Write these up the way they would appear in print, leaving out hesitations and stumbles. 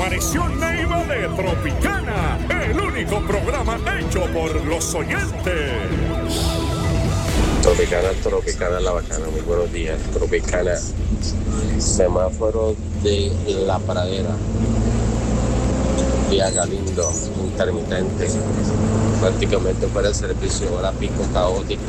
Amaneció Neiva de Tropicana, el único programa hecho por los oyentes. Tropicana la bacana, muy buenos días. Tropicana, semáforo de La Pradera, vía Galindo, intermitente, prácticamente para el servicio, hora pico caótica.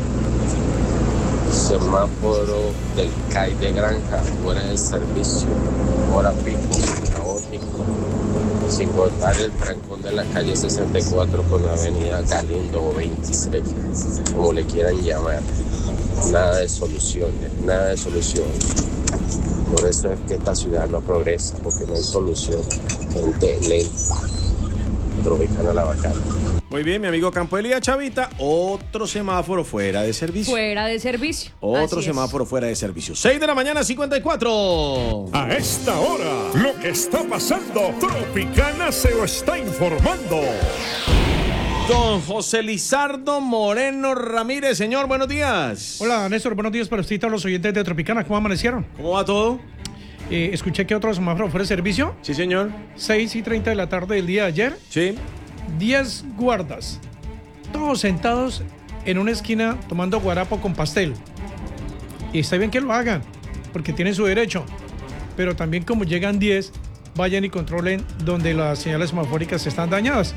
Semáforo del CAI de Granja, fuera del servicio, hora pico caótico, sin contar el trancón de la calle 64 con la avenida Galindo 26, como le quieran llamar. Nada de soluciones, nada de solución. Por eso es que esta ciudad no progresa, porque no hay solución. Gente lenta. Tropicana la bacana. Muy bien, mi amigo Campo Elías Chavita, otro semáforo fuera de servicio. Fuera de servicio. Otro semáforo fuera de servicio. 6 de la mañana, 54. A esta hora, lo que está pasando, Tropicana se lo está informando. Don José Lizardo Moreno Ramírez, señor, buenos días. Hola, Néstor, buenos días para usted y todos los oyentes de Tropicana. ¿Cómo amanecieron? ¿Cómo va todo? Escuché que otro semáforo fuera de servicio. Sí, señor. 6:30 de la tarde del día de ayer. Sí. 10 guardas, todos sentados en una esquina tomando guarapo con pastel. Y está bien que lo hagan, porque tienen su derecho. Pero también como llegan 10, vayan y controlen donde las señales semafóricas están dañadas.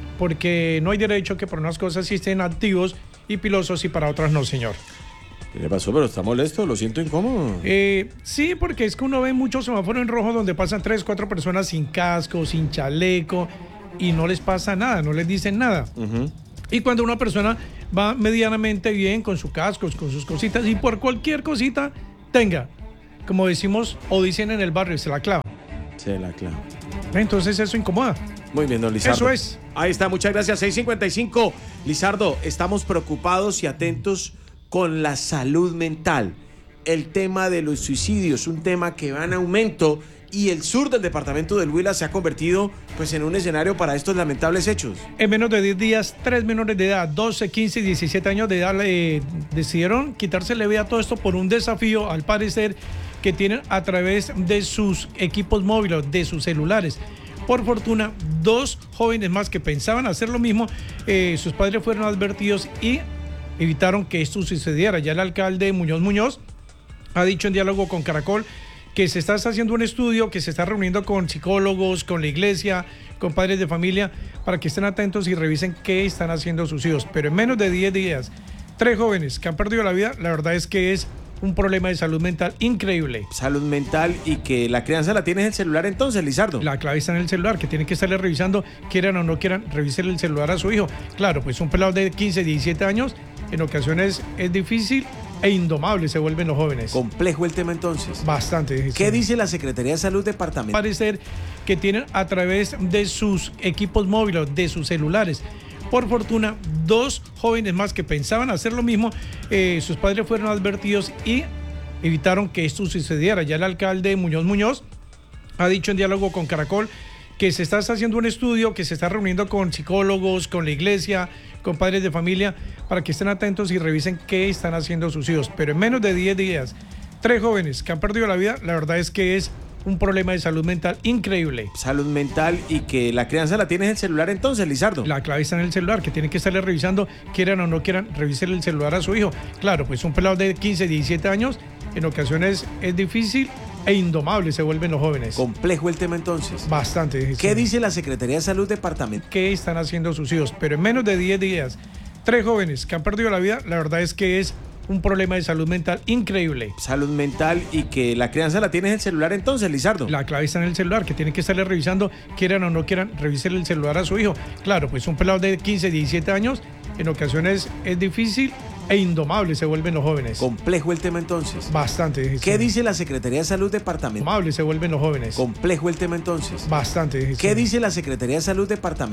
Porque no hay derecho que por unas cosas sí estén activos y pilosos y para otras no, señor. ¿Qué le pasó? Pero está molesto, lo siento incómodo. Sí, porque es que uno ve muchos semáforos en rojo donde pasan 3, 4 personas sin casco, sin chaleco, y no les pasa nada, no les dicen nada. Uh-huh. Y cuando una persona va medianamente bien con su casco, con sus cositas, y por cualquier cosita tenga, como decimos o dicen en el barrio, se la clava. Se la clava. Entonces eso incomoda. Muy bien, don Lizardo. Eso es. Ahí está, muchas gracias. 6:55. Lizardo, estamos preocupados y atentos con la salud mental. El tema de los suicidios, un tema que va en aumento, y el sur del departamento del Huila se ha convertido pues en un escenario para estos lamentables hechos. En menos de 10 días, 3 menores de edad, 12, 15 y 17 años de edad, decidieron quitarse la vida a todo esto por un desafío, al parecer, que tienen a través de sus equipos móviles, de sus celulares. Por fortuna, 2 jóvenes más que pensaban hacer lo mismo, sus padres fueron advertidos y evitaron que esto sucediera. Ya el alcalde Muñoz ha dicho en diálogo con Caracol que se está haciendo un estudio, que se está reuniendo con psicólogos, con la iglesia, con padres de familia, para que estén atentos y revisen qué están haciendo sus hijos. Pero en menos de 10 días, 3 jóvenes que han perdido la vida, la verdad es que es un problema de salud mental increíble. Salud mental, y que la crianza la tiene en el celular entonces, Lizardo. La clave está en el celular, que tienen que estarle revisando, quieran o no quieran, revisar el celular a su hijo. Claro, pues un pelado de 15, 17 años, en ocasiones es difícil e indomable se vuelven los jóvenes. Complejo el tema entonces. Bastante difícil. ¿Qué dice la Secretaría de Salud departamental? Parecer que tienen a través de sus equipos móviles, de sus celulares. Por fortuna, 2 jóvenes más que pensaban hacer lo mismo, sus padres fueron advertidos y evitaron que esto sucediera. Ya el alcalde Muñoz ha dicho en diálogo con Caracol que se está haciendo un estudio, que se está reuniendo con psicólogos, con la iglesia, con padres de familia, para que estén atentos y revisen qué están haciendo sus hijos. Pero en menos de 10 días, 3 jóvenes que han perdido la vida, la verdad es que es un problema de salud mental increíble. Salud mental, y que la crianza la tiene en el celular entonces, Lizardo. La clave está en el celular, que tienen que estarle revisando, quieran o no quieran, revisar el celular a su hijo. Claro, pues un pelado de 15, 17 años, en ocasiones es difícil e indomable se vuelven los jóvenes. Complejo el tema entonces. Bastante difícil. ¿Qué dice la Secretaría de Salud departamental? ¿Qué están haciendo sus hijos? Pero en menos de 10 días, 3 jóvenes que han perdido la vida, la verdad es que es un problema de salud mental increíble. Salud mental, y que la crianza la tiene en el celular entonces, Lizardo. La clave está en el celular, que tienen que estarle revisando, quieran o no quieran, revisar el celular a su hijo. Claro, pues un pelado de 15, 17 años, en ocasiones es difícil e indomable se vuelven los jóvenes. Complejo el tema entonces. Bastante difícil. ¿Qué dice la Secretaría de Salud departamental? Indomable se vuelven los jóvenes. Complejo el tema entonces. Bastante difícil. ¿Qué dice la Secretaría de Salud departamental?